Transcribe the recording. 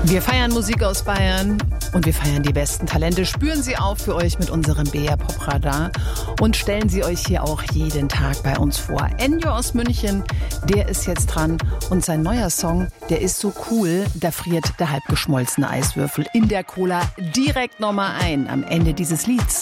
Wir feiern Musik aus Bayern und wir feiern die besten Talente, spüren sie auf für euch mit unserem BR Pop Radar und stellen sie euch hier auch jeden Tag bei uns vor. Ennio aus München, der ist jetzt dran und sein neuer Song, der ist so cool, da friert der halb geschmolzene Eiswürfel in der Cola direkt nochmal ein am Ende dieses Lieds.